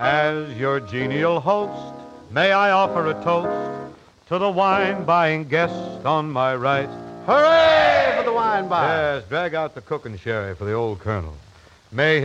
As your genial host, may I offer a toast to the wine-buying guest on my right? Hooray for the wine buyer! Yes, drag out the cooking sherry for the old colonel. May